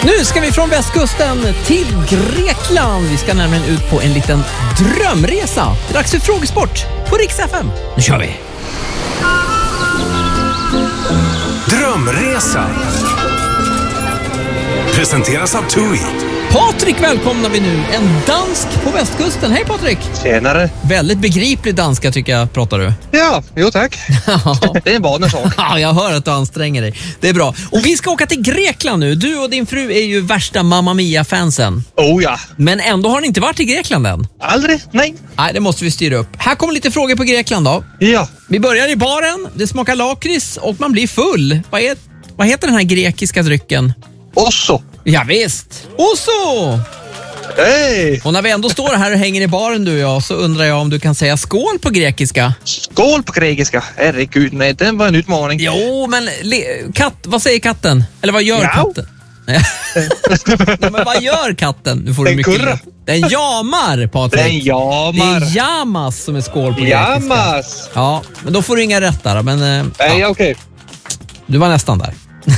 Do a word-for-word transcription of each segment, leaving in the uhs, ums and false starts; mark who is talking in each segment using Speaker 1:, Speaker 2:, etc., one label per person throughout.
Speaker 1: Nu ska vi från västkusten till Grekland. Vi ska nämligen ut på en liten drömresa. Det är dags för frågesport på Rix F M. Nu kör vi!
Speaker 2: Drömresa presenteras av TUI.
Speaker 1: Patrik välkomnar vi nu. En dansk på västkusten. Hej Patrik!
Speaker 3: Tjenare!
Speaker 1: Väldigt begriplig danska tycker jag, pratar du.
Speaker 3: Ja, jo tack. Det är en vanlig sak.
Speaker 1: Ja, jag hör att du anstränger dig. Det är bra. Och vi ska åka till Grekland nu. Du och din fru är ju värsta Mamma Mia-fansen.
Speaker 3: Oh ja.
Speaker 1: Men ändå har ni inte varit i Grekland än.
Speaker 3: Aldrig, nej.
Speaker 1: Nej, det måste vi styra upp. Här kommer lite frågor på Grekland då.
Speaker 3: Ja.
Speaker 1: Vi börjar i baren. Det smakar lakrits och man blir full. Vad, är, vad heter den här grekiska drycken?
Speaker 3: Osso.
Speaker 1: Ja visst. Osso!
Speaker 3: Hej!
Speaker 1: Och när vi ändå står här och hänger i baren du och jag, så undrar jag om du kan säga skål på grekiska.
Speaker 3: Skål på grekiska. Herregud, nej, den var en utmaning.
Speaker 1: Jo, men le- katt, vad säger katten? Eller vad gör
Speaker 3: Ja.
Speaker 1: katten? Ja, men vad gör katten? Nu får du
Speaker 3: Den
Speaker 1: mycket
Speaker 3: kurrar.
Speaker 1: Den jamar, Patrik.
Speaker 3: Den jamar.
Speaker 1: Det är jamas som är skål på grekiska.
Speaker 3: Jamas.
Speaker 1: Ja, men då får du inga rätt där. Men eh,
Speaker 3: Nej,
Speaker 1: ja,
Speaker 3: okej.
Speaker 1: du var nästan där.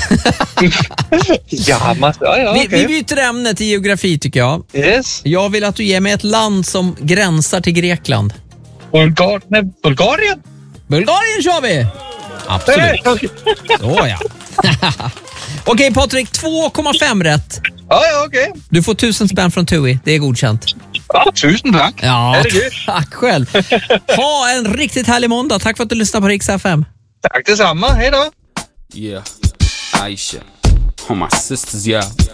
Speaker 3: Jamas, ja, ja,
Speaker 1: Vi,
Speaker 3: okej.
Speaker 1: vi byter ämne till geografi tycker jag.
Speaker 3: Yes.
Speaker 1: Jag vill att du ger mig ett land som gränsar till Grekland.
Speaker 3: Bulgar- nej, Bulgarien?
Speaker 1: Bulgarien kör vi! Absolut.
Speaker 3: Nej, okej.
Speaker 1: Så ja. Okej Patrik, två komma fem rätt.
Speaker 3: Ja, ja, okej.
Speaker 1: Du får tusen spänn från TUI, det är godkänt.
Speaker 3: Ja, tusen tack.
Speaker 1: Ja,
Speaker 3: Herregud.
Speaker 1: tack själv. Ha en riktigt härlig måndag. Tack för att du lyssnar på Rix F M.
Speaker 3: Tack detsamma, hej då.
Speaker 4: Yeah, Aisha, all my sisters, yeah.